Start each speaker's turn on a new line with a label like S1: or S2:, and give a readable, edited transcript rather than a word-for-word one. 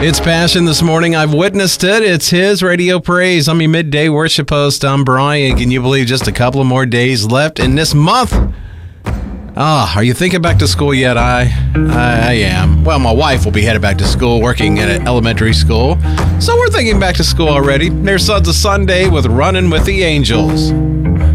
S1: It's Passion this morning. I've witnessed it. It's his Radio Praise. I'm your midday worship host. I'm Brian. Can you believe just a couple of more days left in this month? Are you thinking back to school yet? I am. Well, my wife will be headed back to school, working at an elementary school. So we're thinking back to school already. There's Sons of Sunday with Running with the Angels.